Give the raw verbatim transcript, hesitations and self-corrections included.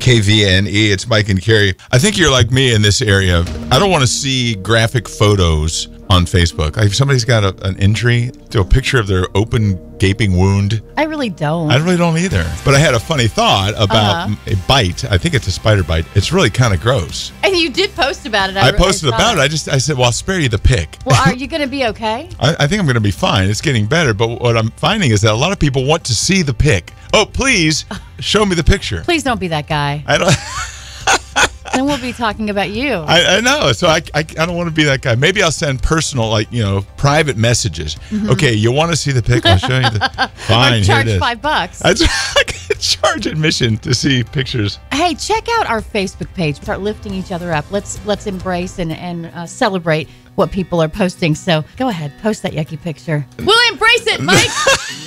K V N E. It's Mike and Carrie. I think you're like me in this area. I don't want to see graphic photos on Facebook. Like if somebody's got a, an injury, do a picture of their open, gaping wound. I really don't. I really don't either. But I had a funny thought about uh-huh. a bite. I think it's a spider bite. It's really kind of gross. And you did post about it. I, I posted I about it. it. I just I said, well, I'll spare you the pic. Well, are you going to be okay? I, I think I'm going to be fine. It's getting better. But what I'm finding is that a lot of people want to see the pic. Oh, please show me the picture. Please don't be that guy. I don't. Then we'll be talking about you. I, I know. So I, I, I don't want to be that guy. Maybe I'll send personal, like, you know, private messages. Mm-hmm. Okay, you want to see the pic? I'll show you the. Fine, or charge here it is. five bucks. I, I can charge admission to see pictures. Hey, check out our Facebook page. Start lifting each other up. Let's let's embrace and and uh, celebrate what people are posting. So go ahead, post that yucky picture. We'll embrace it, Mike.